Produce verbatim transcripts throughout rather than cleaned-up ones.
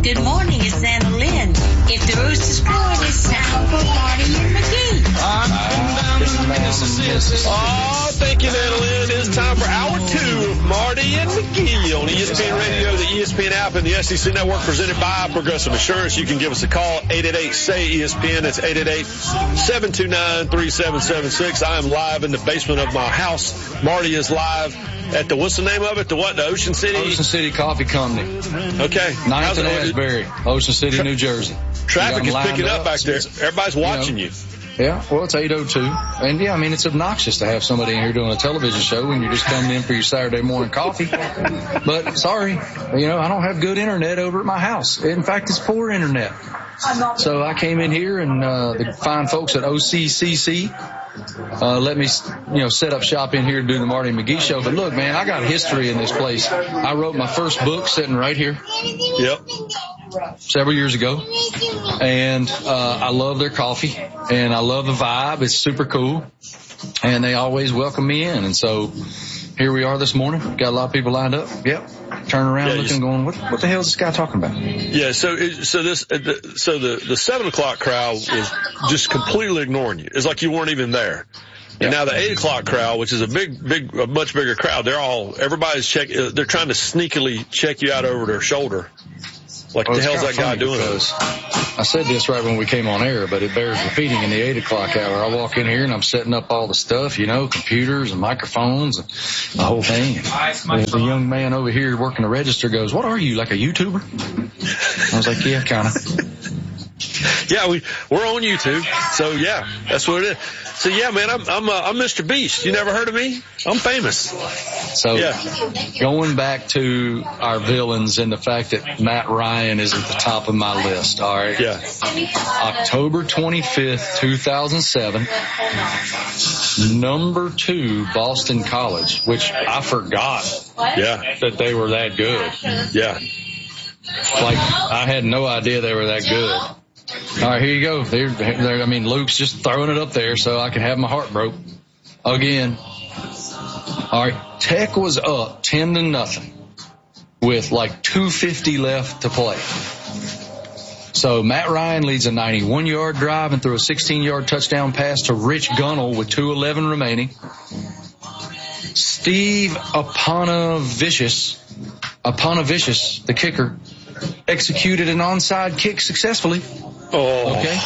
Good morning, it's Anna Lynn. If the rooster's crowing, it's time for Marty and McGee. Oh, thank you, Anna Lynn. It's time for hour two of Marty and McGee on E S P N Radio, the E S P N app, and the S E C Network, presented by Progressive Insurance. You can give us a call, eight eight eight, S A Y, E S P N. That's eight eight eight, seven two nine, three seven seven six. I am live in the basement of my house. Marty is live at the, what's the name of it? The what? The Ocean City? Ocean City Coffee Company. Okay. ninth and Asbury, Ocean City, New Jersey. Traffic is picking up back there. Everybody's watching you. Yeah, well, it's eight oh two. And, yeah, I mean, it's obnoxious to have somebody in here doing a television show when you're just coming in for your Saturday morning coffee. But, sorry, you know, I don't have good internet over at my house. In fact, it's poor internet. So I came in here, and uh, the fine folks at O C C C uh, let me, you know, set up shop in here to do the Marty and McGee show. But, look, man, I got history in this place. I wrote my first book sitting right here. Yep. Several years ago, and uh, I love their coffee, and I love the vibe. It's super cool, and they always welcome me in. And so here we are this morning. Got a lot of people lined up. Yep. Turn around, yeah, looking, going, what, what the hell is this guy talking about? Yeah. So, it, so this, uh, the, so the the seven o'clock crowd was just completely ignoring you. It's like you weren't even there. And now the eight o'clock crowd, which is a big, big, a much bigger crowd, they're all, everybody's check, they're trying to sneakily check you out over their shoulder. Like, well, the hell's that guy doing? I said this right when we came on air, but it bears repeating. In the eight o'clock hour, I walk in here and I'm setting up all the stuff, you know, computers and microphones and the whole thing. And the young man over here working the register goes, "What are you, like a YouTuber?" I was like, "Yeah, kind of." Yeah, we we're on YouTube, so yeah, that's what it is. So yeah, man, I'm I'm uh, I'm Mister Beast. You never heard of me? I'm famous. So yeah. Going back to our villains and the fact that Matt Ryan is at the top of my list. All right. Yeah. October twenty-fifth, two thousand seven. Number two, Boston College, which I forgot. Yeah. That they were that good. Yeah. Like I had no idea they were that good. All right, here you go. They're, they're, I mean, Luke's just throwing it up there so I can have my heart broke again. All right, Tech was up ten to nothing with like two fifty left to play. So Matt Ryan leads a ninety-one yard drive and threw a sixteen yard touchdown pass to Rich Gunnell with two eleven remaining. Steve Aponavicius, Aponavicius, the kicker, executed an onside kick successfully. Oh. Okay.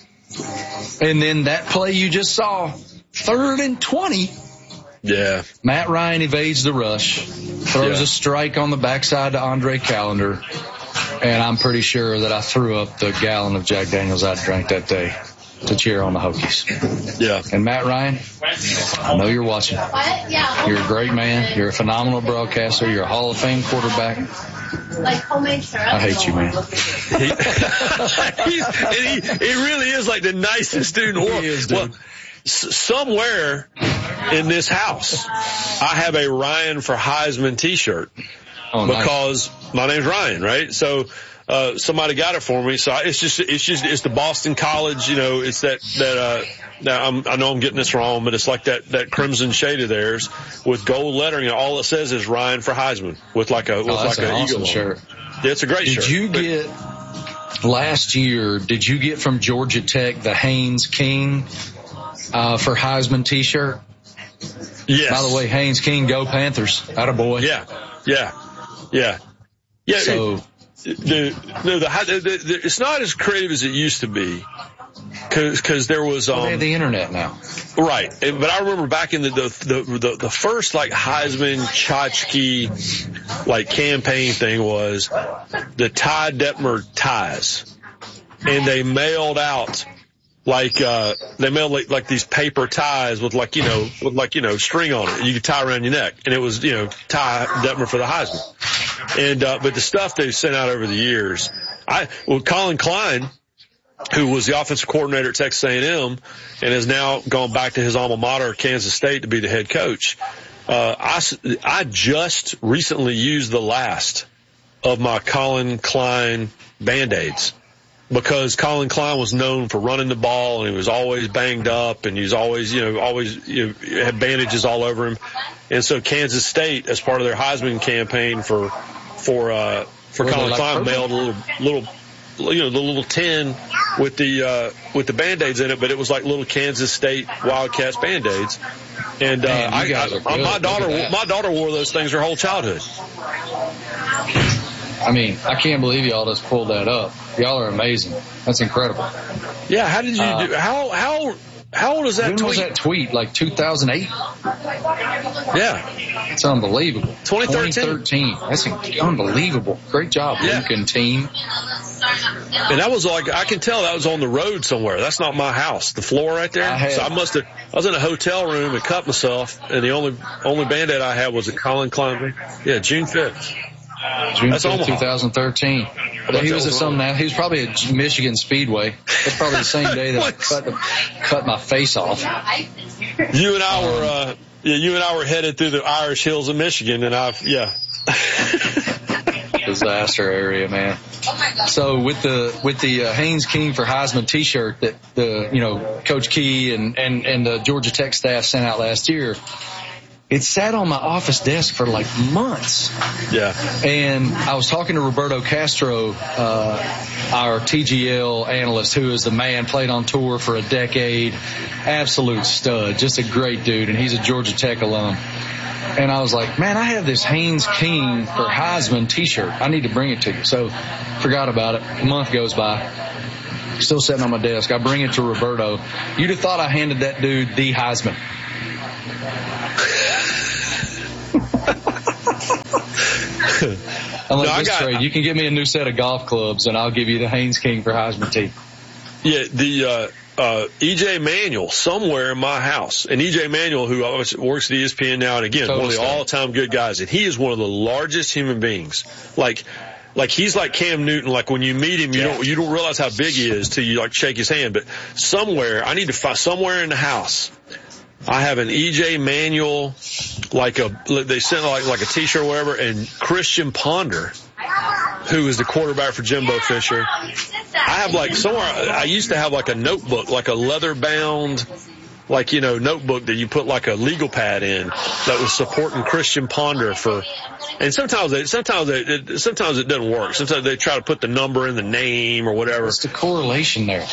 And then that play you just saw, third and twenty. Yeah. Matt Ryan evades the rush, throws yeah. a strike on the backside to Andre Callender, and I'm pretty sure that I threw up the gallon of Jack Daniels I drank that day to cheer on the Hokies. Yeah. And Matt Ryan, I know you're watching. You're a great man. You're a phenomenal broadcaster. You're a Hall of Fame quarterback. Like homemade syrup. I hate you, man. he, he, he really is like the nicest dude in the world. He is, dude. Well, s- somewhere in this house, I have a Ryan for Heisman T-shirt oh, because nice. my name's Ryan, right? So uh somebody got it for me. So I, it's just it's just it's the Boston College, you know. It's that that uh. Now, I'm, I know I'm getting this wrong, but it's like that, that crimson shade of theirs with gold lettering, and all it says is Ryan for Heisman with like a, with oh, like an an awesome eagle shirt. Yeah, it's a great did shirt. Did you but, get, last year, did you get from Georgia Tech the Haynes King, uh, for Heisman t-shirt? Yes. By the way, Haynes King, go Panthers. Attaboy. Yeah. Yeah. Yeah. Yeah. So, it, the, no, the, the, the, it's not as creative as it used to be. Cause, cause there was, um, well, they have the internet now. Right. But I remember back in the, the, the, the, the first like Heisman tchotchke like campaign thing was the Ty Detmer ties. And they mailed out like, uh, they mailed like, like these paper ties with like, you know, with like, you know, string on it. You could tie around your neck. And it was, you know, Ty Detmer for the Heisman. And, uh, but the stuff they've sent out over the years, I, well, Colin Klein, who was the offensive coordinator at Texas A and M and has now gone back to his alma mater, Kansas State, to be the head coach. Uh, I, I just recently used the last of my Colin Klein Band-Aids because Colin Klein was known for running the ball and he was always banged up and he was always, you know, always you know, had bandages all over him. And so Kansas State, as part of their Heisman campaign for, for, uh, for Colin like Klein mailed a little, little, you know, the little tin with the, uh, with the Band-Aids in it, but it was like little Kansas State Wildcats Band-Aids. And, uh, Man, I, I, I my daughter, my daughter wore those things her whole childhood. I mean, I can't believe y'all just pulled that up. Y'all are amazing. That's incredible. Yeah. How did you uh, do, how, how, How old is that when tweet? When was that tweet? Like two thousand eight? Yeah. It's unbelievable. twenty thirteen. twenty thirteen. That's unbelievable. Great job, yeah. Lincoln team. And that was like, I can tell that was on the road somewhere. That's not my house. The floor right there. I had, so I must have, I was in a hotel room and cut myself, and the only, only Band-Aid I had was a Colin Klein. Yeah, June fifth. June fifth, twenty thirteen. He was at some now. He was probably at Michigan Speedway. That's probably the same day that I cut, the, cut my face off. You and I were, uh, yeah, you and I were headed through the Irish hills of Michigan, and I've, yeah. Disaster area, man. So with the with the uh, Haynes King for Heisman T-shirt that the you know Coach Key and and and the Georgia Tech staff sent out last year. It sat on my office desk for like months. Yeah. And I was talking to Roberto Castro, uh, our T G L analyst, who is the man, played on tour for a decade. Absolute stud. Just a great dude. And he's a Georgia Tech alum. And I was like, man, I have this Haynes King for Heisman T-shirt. I need to bring it to you. So forgot about it. A month goes by. Still sitting on my desk. I bring it to Roberto. You'd have thought I handed that dude the Heisman. I'm like, no, this got, trade, you can give me a new set of golf clubs, and I'll give you the Haynes King for Heisman tee. Yeah, the uh, uh, E J Manuel somewhere in my house, and E J Manuel, who works at E S P N now, and again, totally one of the all-time good guys, and he is one of the largest human beings. Like, like he's like Cam Newton. Like when you meet him, you yeah. don't you don't realize how big he is till you like shake his hand. But somewhere, I need to find somewhere in the house. I have an E J Manuel, like a, they sent like, like a t-shirt or whatever, and Christian Ponder, who is the quarterback for Jimbo Fisher. I have like somewhere, I used to have like a notebook, like a leather bound, like, you know, notebook that you put like a legal pad in that was supporting Christian Ponder for, and sometimes they, sometimes they, it, sometimes it doesn't work. Sometimes they try to put the number in the name or whatever. What's the correlation there?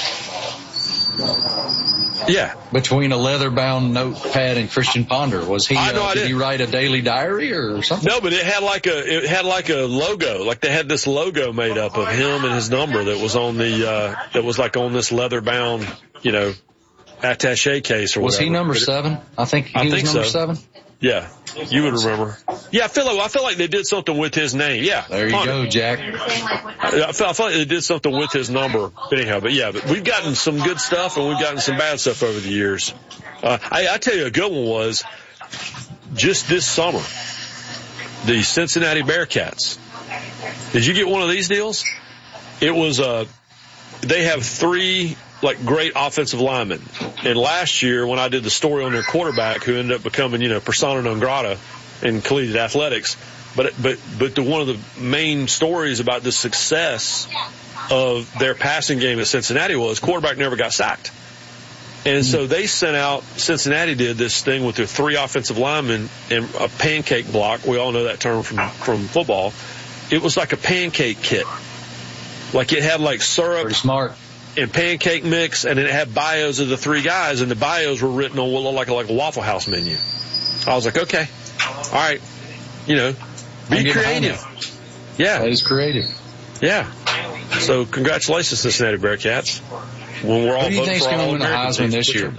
Yeah. Between a leather-bound notepad and Christian Ponder. Was he, I know, uh, I did did. he write a daily diary or something? No, but it had like a, it had like a logo. Like they had this logo made up of him and his number that was on the, uh, that was like on this leather-bound, you know, attaché case or whatever. Was he number it, seven? I think he I was think number so. seven. Yeah, you would remember. Yeah, I feel like I feel like they did something with his name. Yeah, there you Ponder. Go, Jack. I feel, I feel like they did something with his number. Anyhow, but yeah, but we've gotten some good stuff and we've gotten some bad stuff over the years. Uh, I, I tell you, a good one was just this summer, the Cincinnati Bearcats. Did you get one of these deals? It was uh, they have three. Like great offensive linemen. And last year when I did the story on their quarterback who ended up becoming, you know, persona non grata in collegiate athletics, but, but, but the, one of the main stories about the success of their passing game at Cincinnati was quarterback never got sacked. And so they sent out, Cincinnati did this thing with their three offensive linemen and a pancake block. We all know that term from, from football. It was like a pancake kit. Like it had like syrup. Pretty smart. And pancake mix, and then it had bios of the three guys, and the bios were written on what looked like a, like a Waffle House menu. I was like, okay, all right, you know, be creative. Yeah. That is creative. Yeah. So congratulations, Cincinnati Bearcats. When we're all Who do you voting think's for going all to win the Heisman this year?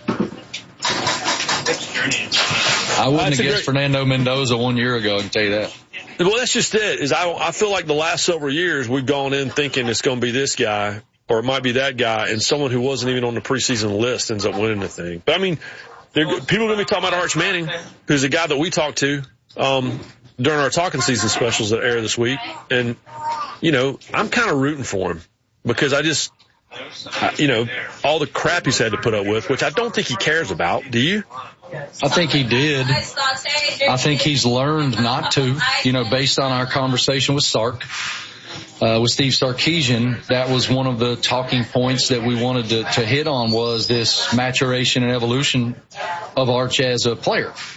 I wouldn't have guessed great... Fernando Mendoza one year ago, I can tell you that. Well, that's just it. Is I, I feel like the last several years we've gone in thinking it's going to be this guy. Or it might be that guy, and someone who wasn't even on the preseason list ends up winning the thing. But I mean, people are going to be talking about Arch Manning, who's a guy that we talked to um, during our talking season specials that air this week. And, you know, I'm kind of rooting for him because I just, I, you know, all the crap he's had to put up with, which I don't think he cares about. Do you? I think he did. I think he's learned not to, you know, based on our conversation with Sark. Uh, with Steve Sarkisian, that was one of the talking points that we wanted to, to hit on was this maturation and evolution of Arch as a player.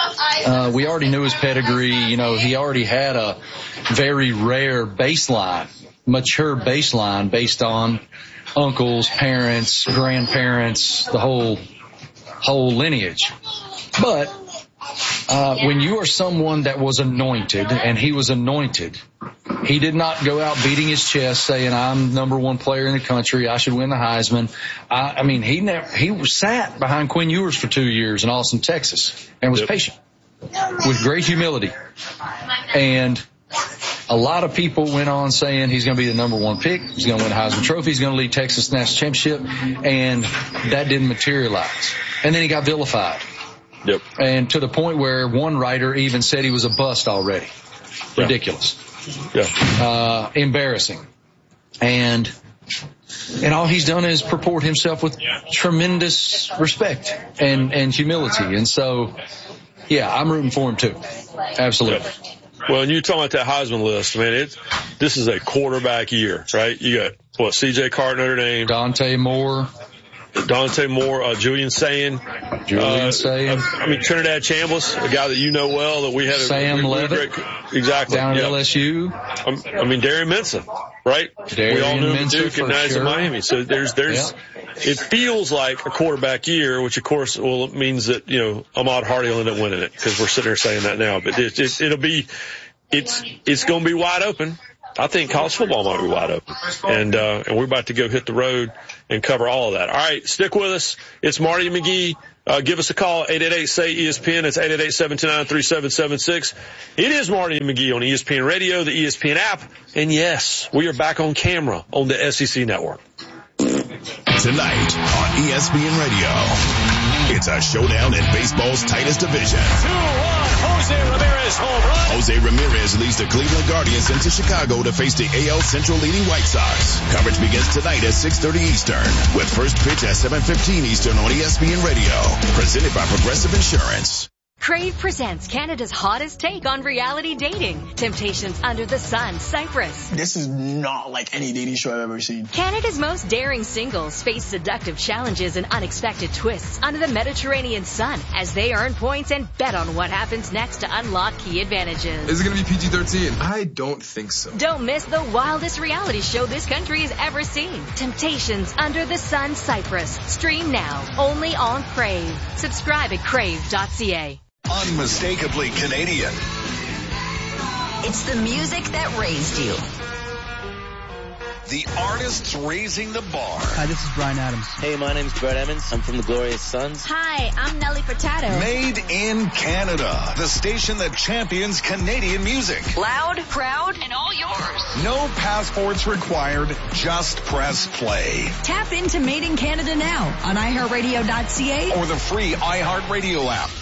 uh, we already knew his pedigree. You know, he already had a very rare baseline, mature baseline based on uncles, parents, grandparents, the whole, whole lineage. But, uh, when you are someone that was anointed, and he was anointed, he did not go out beating his chest saying, I'm number one player in the country, I should win the Heisman. I, I mean, he never, he sat behind Quinn Ewers for two years in Austin, Texas, and was yep. patient with great humility. And a lot of people went on saying he's going to be the number one pick, he's going to win the Heisman Trophy, he's going to lead Texas to the national championship, and that didn't materialize. And then he got vilified. Yep. And to the point where one writer even said he was a bust already. Yeah. Ridiculous. Yeah. Uh, embarrassing. And, and all he's done is purport himself with tremendous respect and, and humility. And so, yeah, I'm rooting for him too. Absolutely. Yeah. Well, and you're talking about that Heisman list, man, it's, this is a quarterback year, right? You got, what, C J Carter, Notre Dame. Dante Moore. Dante Moore, uh, Julian Sayin. Julian uh, Sayin. I, I mean, Trinidad Chambliss, a guy that you know well, that we had a Sam a, Levitt. Great, exactly. Down yeah. at L S U. Um, I mean, Darian Minson, right? Darian we all knew him at Minson Duke and now he's sure. in Miami. So there's, there's, yeah. it feels like a quarterback year, which of course, well, it means that, you know, Ahmad Hardy will end up winning it because we're sitting here saying that now, but it, it, it'll be, it's, it's going to be wide open. I think college football might be wide open. And, uh, and we're about to go hit the road and cover all of that. All right, stick with us. It's Marty McGee. Uh, give us a call, eight eight eight, S A Y, E S P N. It's eight eight eight, seven two nine, three seven seven six. It is Marty McGee on E S P N Radio, the E S P N app. And yes, we are back on camera on the S E C Network. Tonight on E S P N Radio, it's a showdown in baseball's tightest division. two one, Jose Ramirez home run. Jose Ramirez leads the Cleveland Guardians into Chicago to face the A L Central leading White Sox. Coverage begins tonight at six thirty Eastern, with first pitch at seven fifteen Eastern on E S P N Radio. Presented by Progressive Insurance. Crave presents Canada's hottest take on reality dating. Temptations Under the Sun, Cyprus. This is not like any dating show I've ever seen. Canada's most daring singles face seductive challenges and unexpected twists under the Mediterranean sun as they earn points and bet on what happens next to unlock key advantages. Is it going to be P G thirteen? I don't think so. Don't miss the wildest reality show this country has ever seen. Temptations Under the Sun, Cyprus. Stream now, only on Crave. Subscribe at crave dot c a. Unmistakably Canadian. It's the music that raised you. The artists raising the bar. Hi, this is Bryan Adams. Hey, my name's Brett Emmons. I'm from the Glorious Sons. Hi, I'm Nelly Furtado. Made in Canada. The station that champions Canadian music. Loud, proud, and all yours. No passports required. Just press play. Tap into Made in Canada now on i heart radio dot c a or the free iHeartRadio app.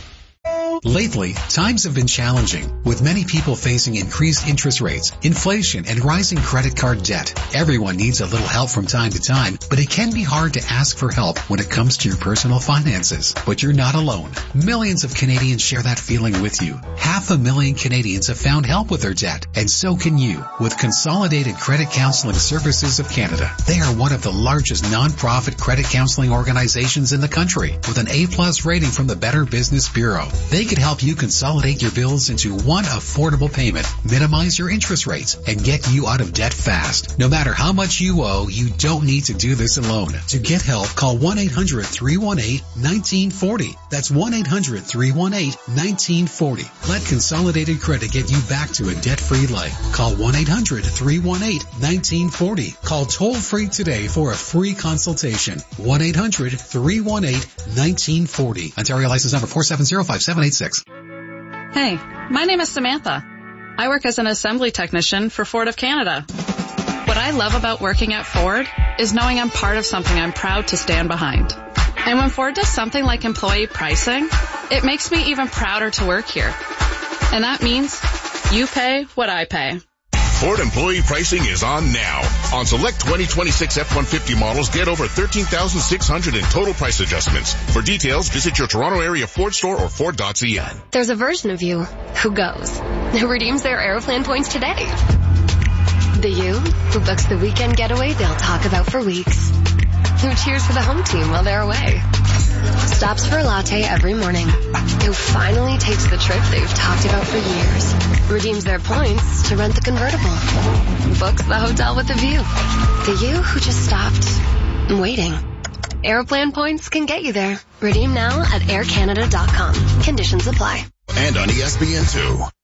Lately, times have been challenging, with many people facing increased interest rates, inflation, and rising credit card debt. Everyone needs a little help from time to time, but it can be hard to ask for help when it comes to your personal finances. But you're not alone. Millions of Canadians share that feeling with you. Half a million Canadians have found help with their debt, and so can you, with Consolidated Credit Counseling Services of Canada. They are one of the largest non-profit credit counseling organizations in the country, with an A-plus rating from the Better Business Bureau. They could help you consolidate your bills into one affordable payment, minimize your interest rates, and get you out of debt fast. No matter how much you owe, you don't need to do this alone. To get help, call one eight hundred, three one eight, one nine four zero. That's one eight hundred, three one eight, one nine four zero. Let Consolidated Credit get you back to a debt-free life. Call one eight hundred, three one eight, one nine four zero. Call toll-free today for a free consultation. one eight hundred, three one eight, one nine four zero. Ontario license number four seven zero five seven eight six. Hey, my name is Samantha. I work as an assembly technician for Ford of Canada. What I love about working at Ford is knowing I'm part of something I'm proud to stand behind. And when Ford does something like employee pricing, it makes me even prouder to work here. And that means you pay what I pay. Ford employee pricing is on now. On select twenty twenty-six F one fifty models, get over thirteen thousand six hundred in total price adjustments. For details, visit your Toronto area Ford store or Ford dot c n. There's a version of you who goes, who redeems their Aeroplan points today. The you who books the weekend getaway they'll talk about for weeks. Who cheers for the home team while they're away. stops for a latte every morning, who finally takes the trip they've talked about for years, redeems their points to rent the convertible, books the hotel with a view. The you who just stopped waiting. Airplane points can get you there. Redeem now at air canada dot com. Conditions apply. And on E S P N two.